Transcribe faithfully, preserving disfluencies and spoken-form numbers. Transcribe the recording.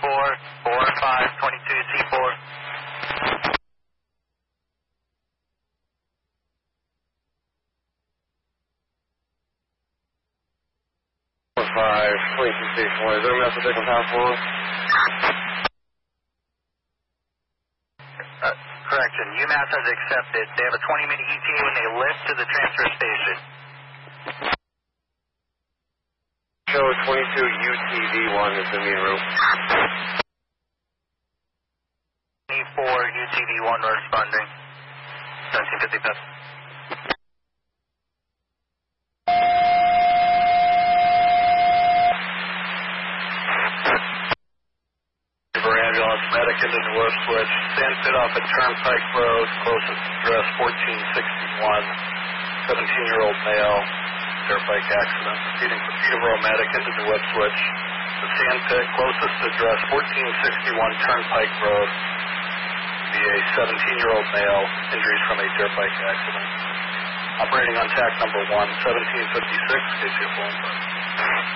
four, four five, twenty-two T four. four five, twenty-two T four. Is there a message they can pass along? Uh, correction, UMass has accepted. They have a twenty minute E T A when they lift to the transfer station. Show twenty-two U T V one is the mean route. twenty-four U T V one responding. seventeen fifty pass. Ambulance medic into the West Switch. Stand fit off at Turnpike Road, closest address fourteen sixty-one. seventeen-year-old male, Turnpike accident. Proceeding for Peterborough medic into the West Switch. The sand pit, closest address fourteen sixty-one Turnpike Road. Be a seventeen-year-old male, injuries from a Turnpike accident. Operating on tack number one, seventeen fifty-six, K C F one.